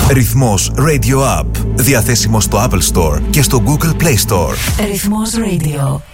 Ρυθμός Radio App. Διαθέσιμο στο Apple Store και στο Google Play Store. Ρυθμός Radio.